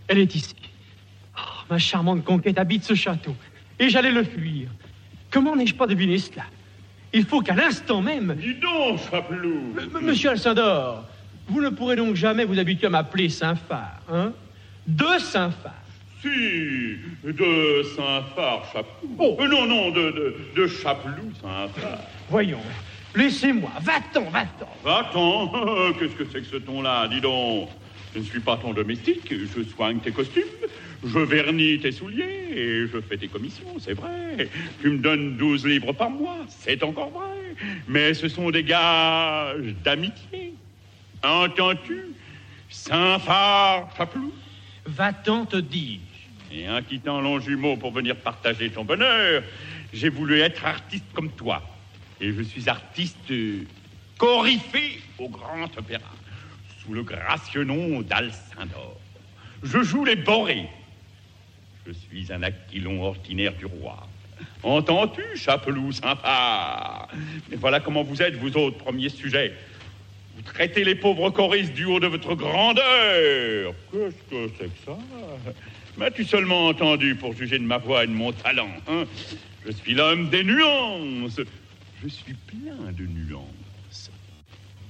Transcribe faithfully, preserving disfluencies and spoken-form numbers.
Elle est ici. Oh, ma charmante conquête habite ce château. Et j'allais le fuir. Comment n'ai-je pas deviné cela? Il faut qu'à l'instant même... Dis donc, Chapelou. M- Monsieur Alcindor, vous ne pourrez donc jamais vous habituer à m'appeler Saint-Phar, hein? De Saint-Phar. Si, de Saint-Phar, Chapelou. Oh. Euh, non, non, de, de, de Chapelou, Saint-Phar. Voyons, laissez-moi, va-t'en, va-t'en. Va-t'en. Qu'est-ce que c'est que ce ton-là? Dis donc. Je ne suis pas ton domestique, je soigne tes costumes, je vernis tes souliers et je fais tes commissions, c'est vrai. Tu me donnes douze livres par mois, c'est encore vrai. Mais ce sont des gages d'amitié. Entends-tu? Saint-Phar, Chapelou. Va-t'en, te dis-je. Et en quittant Longjumeau pour venir partager ton bonheur, j'ai voulu être artiste comme toi. Et je suis artiste coryphée au Grand Opéra, sous le gracieux nom d'Alcindor. Je joue les borées. Je suis un aquilon ordinaire du roi. Entends-tu, Chapelou Saint-Phar? Mais voilà comment vous êtes, vous autres premiers sujets. Vous traitez les pauvres choristes du haut de votre grandeur. Qu'est-ce que c'est que ça? M'as-tu seulement entendu pour juger de ma voix et de mon talent, hein? Je suis l'homme des nuances. Je suis plein de nuances.